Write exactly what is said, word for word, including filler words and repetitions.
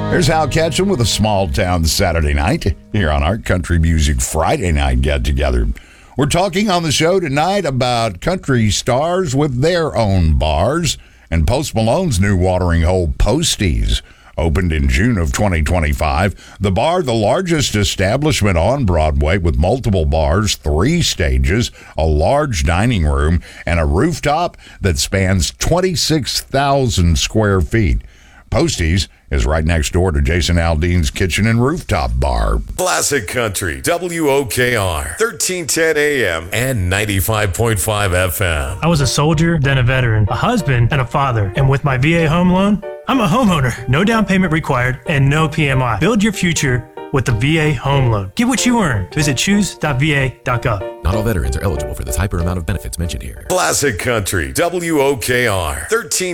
Here's Hal Ketchum with a small town Saturday night here on our Country Music Friday night get together. We're talking on the show tonight about country stars with their own bars, and Post Malone's new watering hole, Posties, opened in June of twenty twenty-five. The bar, the largest establishment on Broadway with multiple bars, three stages, a large dining room, and a rooftop that spans twenty-six thousand square feet. Posties is right next door to Jason Aldean's Kitchen and Rooftop Bar. Classic Country, W O K R, thirteen ten A M and ninety-five point five F M. I was a soldier, then a veteran, a husband, and a father. And with my V A home loan, I'm a homeowner. No down payment required and no P M I. Build your future with the V A home loan. Get what you earn. Visit choose dot v a dot gov. Not all veterans are eligible for the type or amount of benefits mentioned here. Classic Country, W O K R, thirteen